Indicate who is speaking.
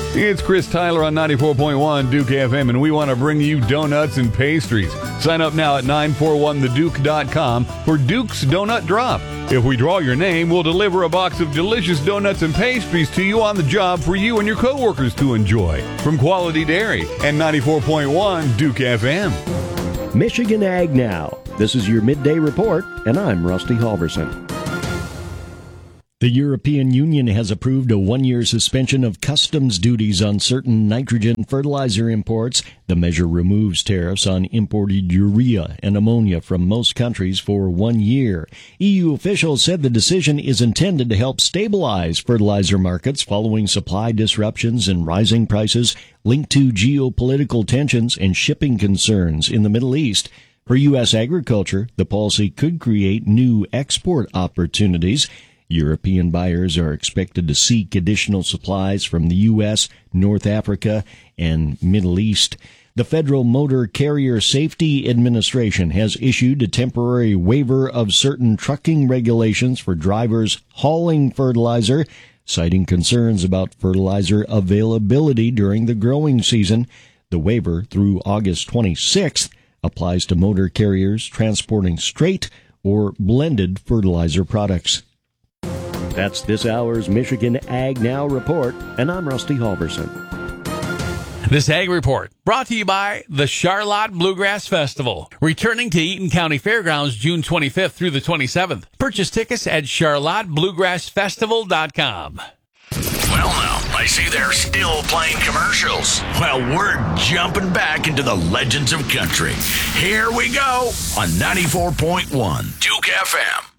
Speaker 1: It's Chris Tyler on 94.1 Duke FM, and we want to bring you donuts and pastries. Sign up now at 941theduke.com for Duke's Donut Drop. If we draw your name, we'll deliver a box of delicious donuts and pastries to you on the job for you and your coworkers to enjoy. From Quality Dairy and 94.1 Duke FM.
Speaker 2: Michigan Ag Now. This is your midday report, and I'm Rusty Halverson. The European Union has approved a one-year suspension of customs duties on certain nitrogen fertilizer imports. The measure removes tariffs on imported urea and ammonia from most countries for 1 year. EU officials said the decision is intended to help stabilize fertilizer markets following supply disruptions and rising prices linked to geopolitical tensions and shipping concerns in the Middle East. For U.S. agriculture, the policy could create new export opportunities. European buyers are expected to seek additional supplies from the U.S., North Africa, and Middle East. The Federal Motor Carrier Safety Administration has issued a temporary waiver of certain trucking regulations for drivers hauling fertilizer, citing concerns about fertilizer availability during the growing season. The waiver, through August 26th, applies to motor carriers transporting straight or blended fertilizer products. That's this hour's Michigan Ag Now report, and I'm Rusty Halverson.
Speaker 3: This Ag Report brought to you by the Charlotte Bluegrass Festival, returning to Eaton County Fairgrounds June 25th through the 27th. Purchase tickets at charlottebluegrassfestival.com.
Speaker 4: Well, now, I see they're still playing commercials. Well, we're jumping back into the legends of country. Here we go on 94.1 Duke FM.